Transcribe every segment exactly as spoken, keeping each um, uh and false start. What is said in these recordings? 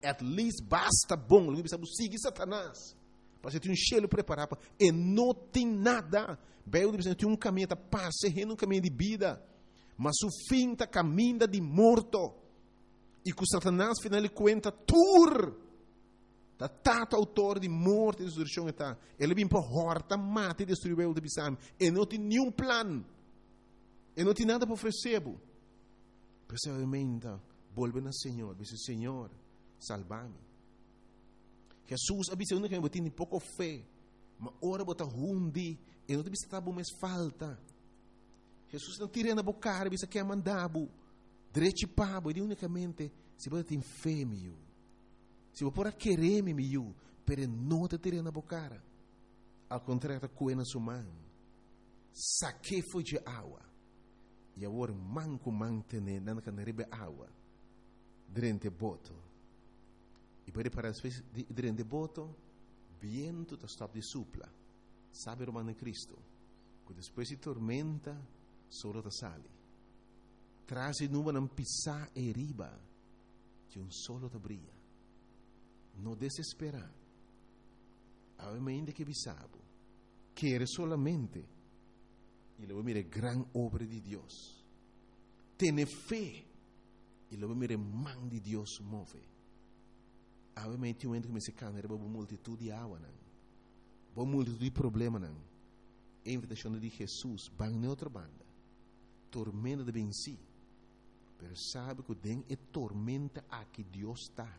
at least basta bom. Ele precisa seguir Satanás. Para você ter um cheiro preparado. E não tem nada. Bem, ele tem um caminho, está passando um caminho de vida. Mas o fim está caminho de morto. E com Satanás, final de conta, tur. Da tata autor de morte e destruição está. Ele vem para horta, mata e destruir o de Bissam. E não tem nenhum plano. E não tem nada para oferecer. Pessoalmente, volve ao Senhor. Diz: Senhor, salva-me. Jesus avisa que eu tenho pouco fé. Mas ora bota rundi. E não tem que estar mais falta. Jesus não tira na boca. Ele diz que é mandado. Direito pabo. E unicamente, se você tem fé, meu. Se você pode querer, meu, mas não te tira na boca. Ao contrário, está coendo sua mão. Saque foi de água. E agora, manco mantene, não can rebe água. Durante boto. E para para as vezes, durante boto, viento está stop de supla. Sabe o romano Cristo? Que depois de tormenta, solo te sale. Traz e nuvem não pisar e riba, que um solo te brilha. Não desesperar. Ainda que bisabo, quer solamente, e lo mire gran obra de Deus. Tene fé, e lo mire man de Deus move. Obviamente, um momento que me se cana, era uma multitud de água, não. Uma multitud de problemas, não. A invitação de Jesus, vai na outra banda. Tormenta de venci. Mas sabe que tem é tormenta a que Deus está.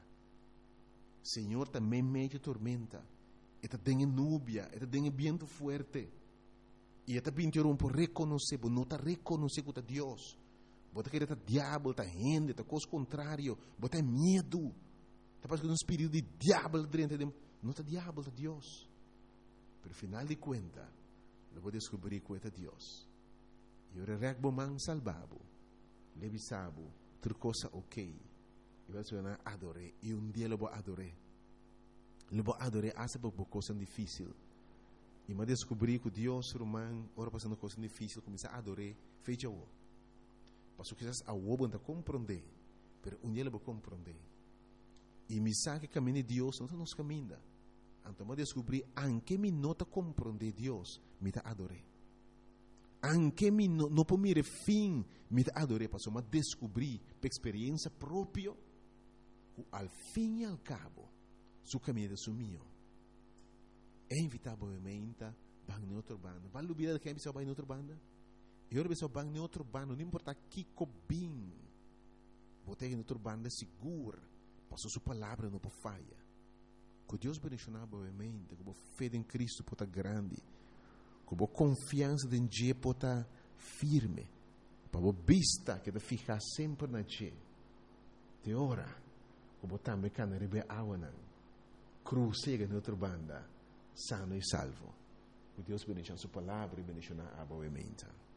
Senhor também mete tormenta. Eta tem núbia, eta tem viento forte. E eta pintou por reconhecer, não está reconhecer que é Deus. Bota que está diabo, está gente, está coisa contrário, bota medo. Está passando um espírito de diabo dentro de não está diabo, está Deus. Pero final de conta, eu vou descobrir que é Deus. E eu regbo man salvabo, levisabo, tudo coisa ok. E vai ser adoré. E um dia eu vou adorar. Eu vou adorar até por coisa difícil. E me descobri que Deus romano, ora passando coisa difícil, começa a adorar, fecha o. Passo que a o não compreender, mas um dia eu vou compreender. E me sabe que caminho de Deus não está nos caminhos. Então me descobri, anche me nota compreender Deus, me está adorar. Anche me não não por mire fim, me está adorar, passo me descobri, por experiência própria. Al fim e al cabo, su caminho é su mio. É inevitavelmente, vai em outra banda. Vai lubir que é pessoa vai em outra banda? E outra pessoa vai em outra banda, não importa que cobim. Botei em outra banda segura, passou sua palavra não por falha. Que Deus bendicionar boamente, que a fé em Cristo pode estar grande, que a confiança em Deus pode estar firme, para a vista que te ficar sempre na Deus. Te ora. Como também can rebe água não. Cruzega em outra banda, sano e salvo. Que Deus bendiga a sua palavra e bendiga a boa mente.